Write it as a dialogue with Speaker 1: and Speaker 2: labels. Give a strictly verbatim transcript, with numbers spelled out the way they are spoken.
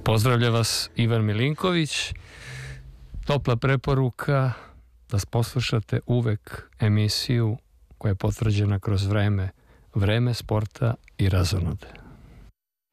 Speaker 1: Pozdravlja vas Ivan Milinković. Topla preporuka da poslušate uvek emisiju koja je potvrđena kroz vreme, vreme sporta i razonode.